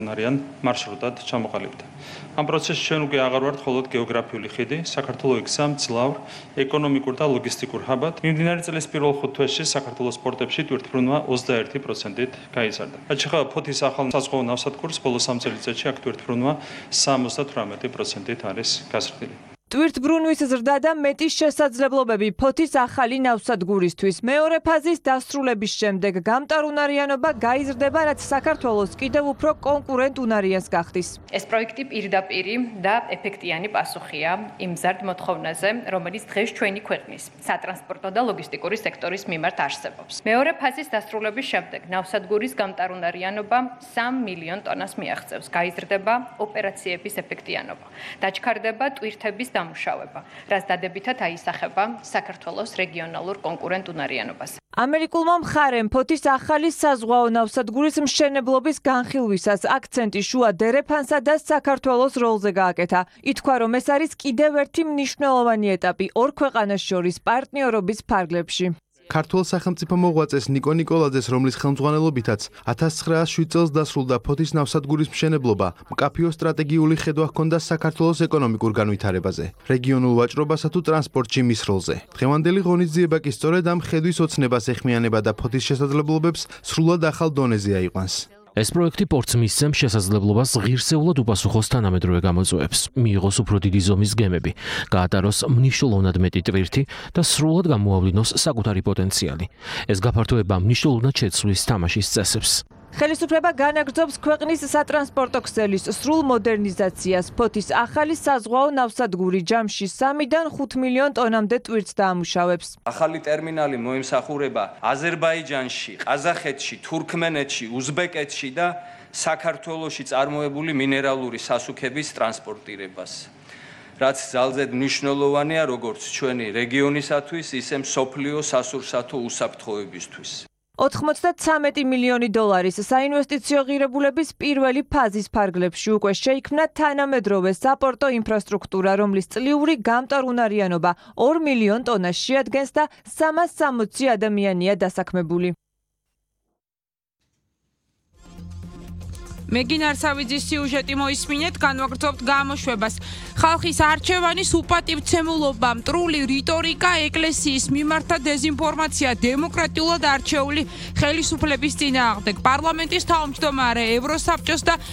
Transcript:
არიან მარშრუტად ჩამოყალიბდა. Ამ პროცესში ჩვენ უკვე აღარ ვართ მხოლოდ გეოგრაფიული ხიდი, საქართველოს იქცა მძლავრ ეკონომიკურ და ლოგისტიკურ ჰაბად. მიმდინარე წლის პირველ 5 თვეში საქართველოს პორტებში ტვირთბრუნვა 21%-ით გაიზარდა. რაც შეეხება ფოთის ახალ საზღვაო ნავსადგურს, ბოლო 3 წელიწადში აქ ტვირთბრუნვა 78%-ით არის გაზრდილი. ტვირთბრუნვის ზრდა და მეტი შესაძლებლობები ფოთის ახალი ნავსადგურისთვის. მეორე ფაზის დასრულების შემდეგ გამტარუნარიანობა გაიზრდება, რაც საქართველოს კიდევ უფრო კონკურენტ უნარიანს გახდის. ეს პროექტი პირდაპირი და ეფექტიანი პასუხია იმ მზარდ მოთხოვნაზე, რომელიც დღეს ჩვენი ქვეყნის სატრანსპორტო და ლოგისტიკური სექტორის მიმართ არსებობს. მეორე ფაზის დასრულების შემდეგ ნავსადგურის გამტარუნარიანობა 3 მილიონ ტონას მიაღწევს. გაიზრდება ოპერაციების ეფექტიანობა. დაჩქარდება ტვირთების დამუშავება, რაც დადებითად აისახება საქართველოს რეგიონალურ კონკურენტ უნარიანობას. ამერიკულმა მხარემ ფოთის ახალი საზღვაო ნავსადგურის მშენებლობის განხილვისას აქცენტი შუა დერეფანსა და საქართველოს როლზე გააკეთა. ითქვა, რომ ეს არის კიდევ ერთი მნიშვნელოვანი ეტაპი ორ ქვეყანას შორის პარტნიორობის ფარგლებში. ქართულ სახელმწიფო მოღვაწეს ნიკო ნიკოლაძეს, რომლის ხელმძღვანელობითაც 1907 წელს დასრულდა ფოთის ნავსადგურის მშენებლობა, მკაფიო სტრატეგიული ხედვა ჰქონდა საქართველოს ეკონომიკურ განვითარებაზე, რეგიონულ ვაჭრობასა თუ ტრანსპორტში მის როლზე. დღევანდელი ღონისძიება კი სწორედ ამ ხედვის ოცნებას ეხმიანება და ფოთის შესაძლებლობებს სრულად ახალ დონეზე აიყვანს. ეს პროექტი პორტს მისცემს შესაძლებლობას ღირსეულად უპასუხოს თანამედროვე გამოწვევებს, მიიღოს უფრო დიდი ზომის გემები, გაატაროს მნიშვნელოვნად მეტი ტვირთი და სრულად გამოავლინოს საკუთარი პოტენციალი. ეს გაფართოება მნიშვნელოვნად შეცვლის თამაშის წესებს. ხელისუფლება განაგრძობს ქვეყნის სატრანსპორტო ქსელის სრულ მოდერნიზაციას. ფოთის ახალი საზღვაო ნავსადგური ჯამში 3-დან 5 მილიონ ტონამდე ტვირთს დაამუშავებს. ახალი ტერმინალი მოემსახურება აზერბაიჯანში, ყაზახეთში, თურქმენეთში, უზბეკეთში და საქართველოში წარმოებული მინერალური სასუქების ტრანსპორტირებას. რაც ძალზედ მნიშვნელოვანია როგორც ჩვენი რეგიონისათვის, ისე მსოფლიო სასურსათო უსაფრთხოებისთვის. 93 მილიონი დოლარის საინვესტიციო ღირებულების პირველი ფაზის ფარგლებში უკვე შეიქმნა თანამედროვე საპორტო ინფრასტრუქტურა, რომლის წლიური გამტარუნარიანობა 2 მილიონ ტონას შეადგენს და 360 ადამიანია დასაქმებული. მეგინარსავიძის სიუჟეტი მოისმინეთ, განვაგრძობთ გამოშვებას. ხალხის არჩევანის უპატივცემულობა, მტრული რიტორიკა, ეკლესიის მიმართა დეზინფორმაცია, დემოკრატიულად არჩეული ხელისუფლების წინააღმდეგ, პარლამენტის თავმჯდომარე, ევროსაბჭოს და